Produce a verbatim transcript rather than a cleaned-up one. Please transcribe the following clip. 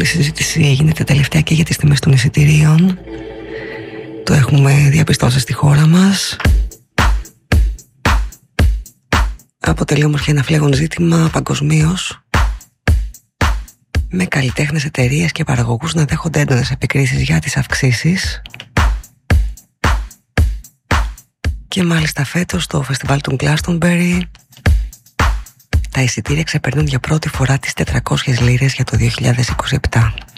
πολλή συζήτηση γίνεται τελευταία και για τις τιμές των εισιτηρίων. Το έχουμε διαπιστώσει στη χώρα μας. Αποτελεί όμως και ένα φλέγον ζήτημα παγκοσμίως, με καλλιτέχνες, εταιρείες και παραγωγούς να δέχονται έντονες επικρίσεις για τις αυξήσεις. Και μάλιστα φέτος στο φεστιβάλ του Glastonbury τα εισιτήρια ξεπερνούν για πρώτη φορά τις τετρακόσιες λίρες για το δύο χιλιάδες είκοσι επτά.